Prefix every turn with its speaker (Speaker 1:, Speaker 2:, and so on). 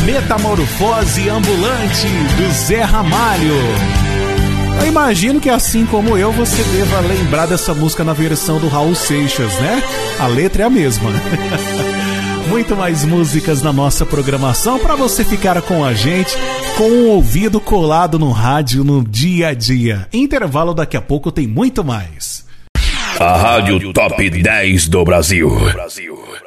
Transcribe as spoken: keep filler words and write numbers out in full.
Speaker 1: Metamorfose Ambulante, do Zé Ramalho. Eu imagino que assim como eu, você deva lembrar dessa música na versão do Raul Seixas, né? A letra é a mesma. Muito mais músicas na nossa programação para você ficar com a gente, com o ouvido colado no rádio no dia a dia. Intervalo, daqui a pouco tem muito mais.
Speaker 2: A Rádio Top dez do Brasil.